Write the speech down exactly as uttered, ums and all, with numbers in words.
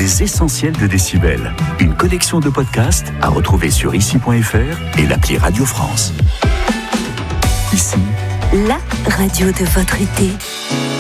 les essentiels de Décibel. Une collection de podcasts à retrouver sur ici point f r et l'appli Radio France. Ici, la radio de votre été.